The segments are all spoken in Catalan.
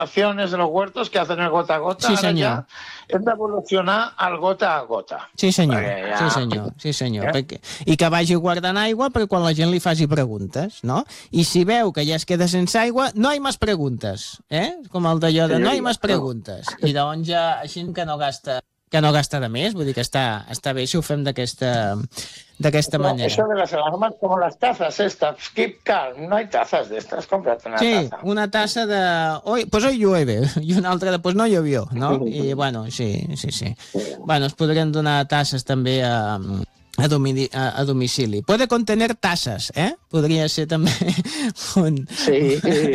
de los huertos que hacen el gota a gota. Sí, Ara senyor. ja hem d'evolucionar al gota a gota. Sí, senyor. Ja... Sí, senyor. I que vagi guardant aigua per quan la gent li faci preguntes, no? I si veu que ja es queda sense aigua, no hi més preguntes, com el d'allò de no hi més preguntes. I llavors ja així que no gasta de més, vull dir que està bé si ho fem d'aquesta manera. Eso de las alarmas, como las tazas estas, keep calm, no hay tazas de estas, cómprate una taza. Sí, una tassa de... Pues hoy llueve, i una altra de pues no llovió, no? I bueno, sí. Bueno, es podrien donar tasses també a domicili. Puede contener tazas, Podria ser també un... Sí.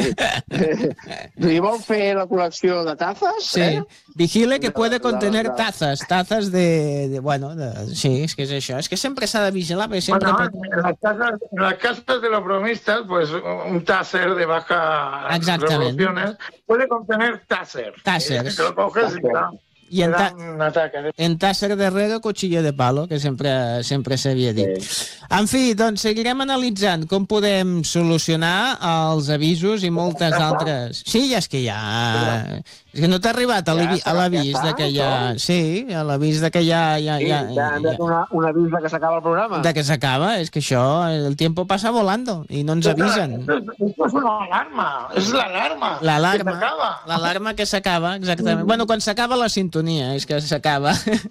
I vol fer la col·lecció de tazes? Sí. Vigile que puede contener tazas. Tazas de... Bueno, sí, és que és això. És que sempre s'ha de vigilar, perquè sempre... Bueno, en las casas de los bromistas, pues un taser de baja revoluciones puede contener taser. Taser. Te lo coges y está... I en tàsser darrere, cuchillo de palo, que sempre s'havia dit. En fi, doncs seguirem analitzant com podem solucionar els avisos i moltes altres... Sí, és que ja... És que no t'ha arribat a l'avís de que ja... Sí, a l'avís de que ja... Ja hem de donar un avís de que s'acaba el programa. De que s'acaba, és que això, el tiempo pasa volando i no ens avisen. Esto es una alarma, és l'alarma. L'alarma que s'acaba, exactament. Bueno, quan s'acaba la sintonia, és que s'acaba.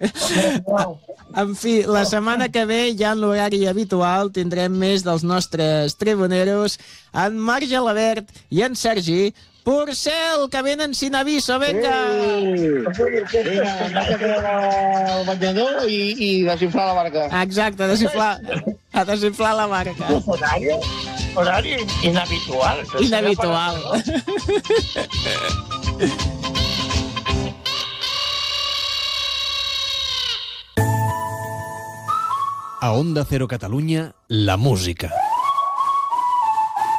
En fi, la setmana que ve, ja en l'horari habitual, tindrem més dels nostres tribuneros, en Marc Gelabert i en Sergi Porcel, que venen sin aviso, venga! Vinga, hem de treure el banyador i desinflar la barca. Exacte, desinflar la barca. Horari inhabitual. Inhabitual. A Onda Cero Catalunya, la música.